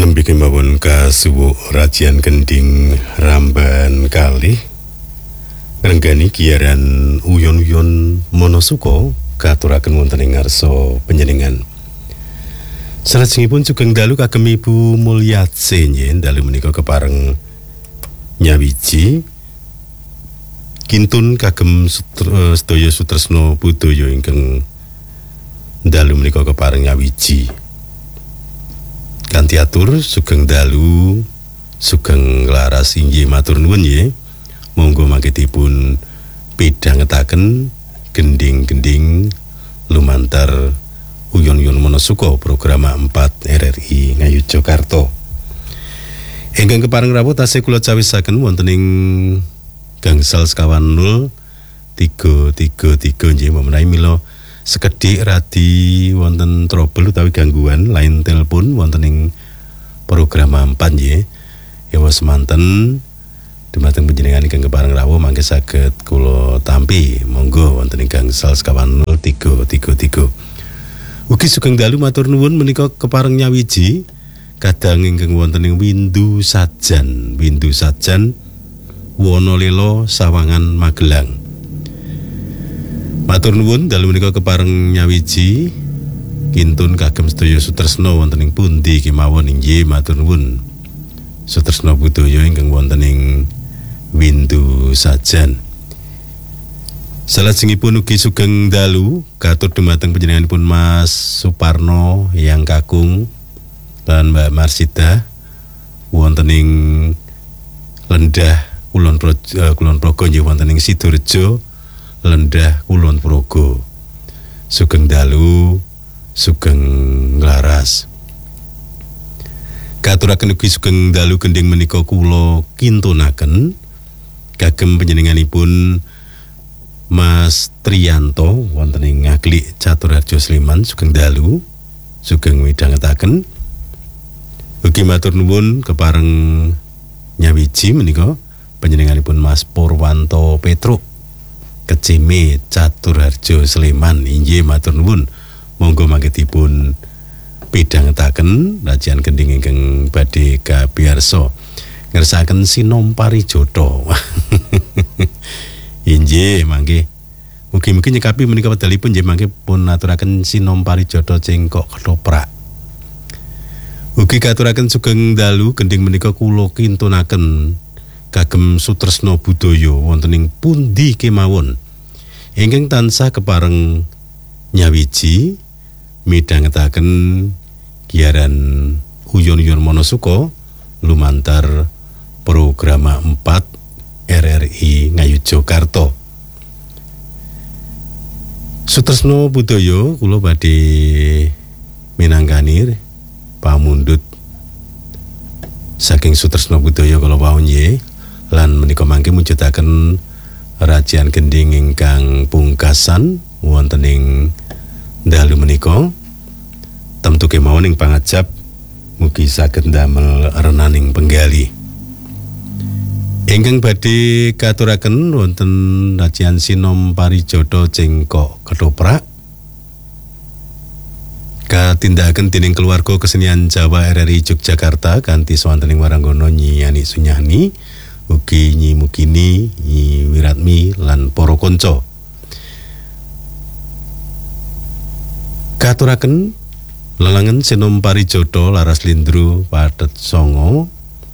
Nembe kemawon kasuwuk rajian gending ramban kalih renggani giaran uyon-uyon Monosuko katuraken wonten ing ngarsa panjenengan. Salajengipun sugeng dalu kagem Ibu Mulyatse nggih dalu menika kepareng nyawiji kintun kagem sedaya sutresna budaya ingkang dalu menika kepareng nyawiji. Kanthi atur sugeng dalu sugeng laras inggih matur nuwun nggih. Monggo mangkitipun pidhangetaken gending-gending lumantar uyon-uyon Monosuko program 4 RRI Ngayogyakarta. Ingkang kepareng rawuh tasih kula cawisaken wonten ing gangsal sekawan 0333 nggih menawi mila sekedhik radi wonten trouble utawi gangguan line telepon wonten ing program 4 nggih. Yawa semanten dumateng panjenengan ingkang kepareng rawuh mangke saged kula tampi monggo wonten ing gangsal sekawan 0333. Ugi sugeng dalu matur nuwun menika kepareng nyawiji kadang ingkang wonten ing Windu Sajan Wonolela Sawangan Magelang. Matur nuwun dalu menika kepareng nyawiji kintun kagem sedaya sutresna wonten ing pundi kemawon inggih matur nuwun. Sutresna budaya ingkang wonten ing Windu Sajan. Salajengipun ugi sugeng dalu katur dumateng panjenenganipun Mas Suparno yang kakung lan Mbak Marsida wonten ing Lendah Kulon Progo nggih wonten ing Sidorejo Lendah Kulon Progo. Sugeng dalu sugeng laras. Katuraken ugi sugeng dalu gending menika kula kintunaken kagem panjenenganipun Mas Triyanto wonten ing Ngaglik Caturharjo Sleman. Sugeng dalu sugeng midhangetaken. Ugi matur nuwun kepareng nyawiji menika panjenenganipun Mas Purwanto Petruk Kecime Caturharjo Sleman. Inggih matur nuwun. Monggo mangkitipun pidhangetaken rajian gending ingkang badhe kabiarsa ngersakaken Sinom Parijata. Inggih mangke mugi-mugi nyekapi menika wedalipun nggih mangke pun aturaken Sinom Parijata cengkok ketoprak. Ugi katuraken sugeng dalu gending menika kula kintunaken kagem sutresna budaya wonten ing pundi kemawon ingkang tansah kepareng nyawiji midhangetaken giaran uyon-uyon Monosuko lumantar program 4 RRI Ngayogyakarta. Sutresna budaya kula badhe minangkani pamundhut saking sutresna budaya kala wau nggih lan menika mangke mujudaken rajian gending ingkang pungkasan wonten ing dalu menika temtu kemawon ing pangajap mugi saged damel renaning penggali. Ingkang badhe katuraken wonten rajian Sinom Parijata cengkok ketoprak katindakaken dening keluarga kesenian Jawa RRI Yogyakarta kanthi swantening waranggana Nyi Yani Sunyani ugi Nyi Mukini, Nyi Wiratmi lan para kanca. Katuraken lelangan Sinom Parijata laras lindru pathet songo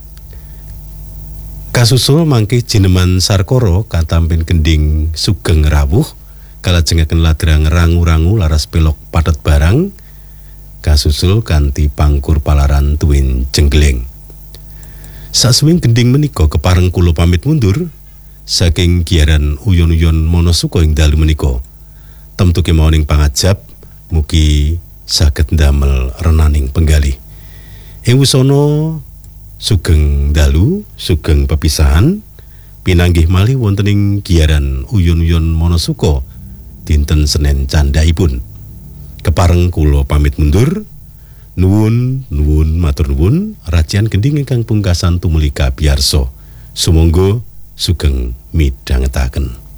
kasusul mangke jineman Sarkara katampin gending sugeng rawuh kalajengaken ladrang rangu-rangu laras pelok pathet barang kasusul kanthi pangkur palaran tuwin jenggleng. Sasuwing gending menika kepareng kula pamit mundur saking giaran uyon-uyon Monosuko ing dalu menika. Temtu kemawon ing pangajap mugi saged ndamel renaning penggalih. Ing wusana sugeng dalu sugeng pepisahan pinanggih malih wonten ing giaran uyon-uyon Monosuko dinten Senin candhaipun. Kepareng kula pamit mundur. Nuwun matur nuwun rajian gending ingkang pungkasan tumuli kabiarsa. Sumangga sugeng midhangetaken.